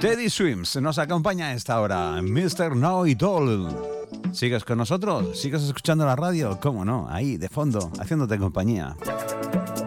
Teddy Swims nos acompaña a esta hora. Mr. Know It All. ¿Sigues con nosotros? ¿Sigues escuchando la radio? ¿Cómo no? Ahí, de fondo, haciéndote compañía.